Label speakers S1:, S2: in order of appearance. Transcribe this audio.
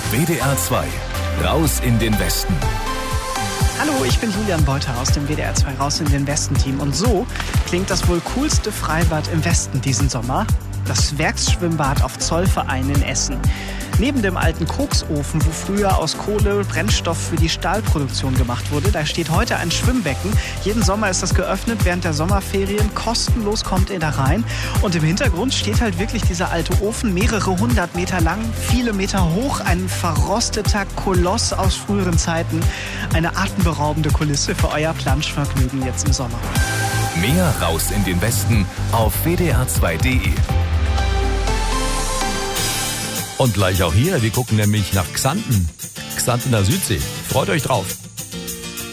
S1: WDR 2, raus in den Westen.
S2: Hallo, ich bin Julian Beuter aus dem WDR 2 raus in den Westen-Team. Und so klingt das wohl coolste Freibad im Westen diesen Sommer. Das Werksschwimmbad auf Zollverein in Essen. Neben dem alten Koksofen, wo früher aus Kohle Brennstoff für die Stahlproduktion gemacht wurde, da steht heute ein Schwimmbecken. Jeden Sommer ist das geöffnet, während der Sommerferien. Kostenlos kommt ihr da rein. Und im Hintergrund steht halt wirklich dieser alte Ofen, mehrere 100 Meter lang, viele Meter hoch, ein verrosteter Koloss aus früheren Zeiten. Eine atemberaubende Kulisse für euer Planschvergnügen jetzt im Sommer.
S1: Mehr raus in den Westen auf wdr2.de.
S3: Und gleich auch hier, wir gucken nämlich nach Xanten. Xantener Südsee. Freut euch drauf.